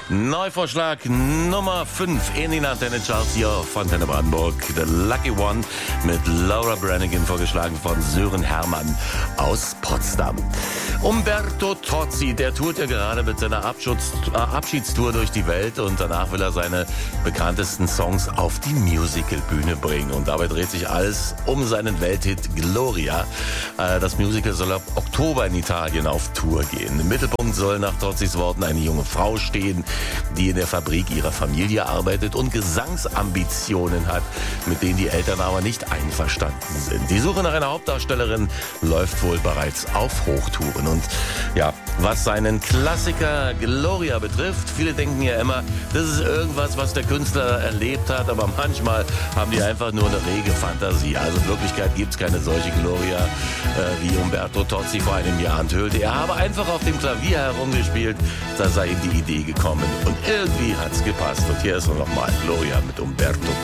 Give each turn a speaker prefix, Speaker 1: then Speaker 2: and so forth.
Speaker 1: Neuvorschlag Nummer 5 in den Antenne-Charts hier auf Antenne Brandenburg. The Lucky One mit Laura Branigan, vorgeschlagen von Sören Hermann aus Potsdam. Umberto Tozzi, der tourt ja gerade mit seiner Abschiedstour durch die Welt und danach will er seine bekanntesten Songs auf die Musicalbühne bringen. Und dabei dreht sich alles um seinen Welthit Gloria. Das Musical soll ab Oktober in Italien auf Tour gehen. Im Mittelpunkt soll nach Tozzis Worten eine junge Frau stehen, die in der Fabrik ihrer Familie arbeitet und Gesangsambitionen hat, mit denen die Eltern aber nicht einverstanden sind. Die Suche nach einer Hauptdarstellerin läuft wohl bereits auf Hochtouren. Und ja, was seinen Klassiker Gloria betrifft, viele denken ja immer, das ist irgendwas, was der Künstler erlebt hat, aber manchmal haben die einfach nur eine rege Fantasie. Also in Wirklichkeit gibt es keine solche Gloria, wie Umberto Tozzi vor einem Jahr enthüllte. Er habe einfach auf dem Klavier herumgespielt, da sei ihm die Idee gekommen und irgendwie hat's gepasst. Und hier ist noch mal Gloria mit Umberto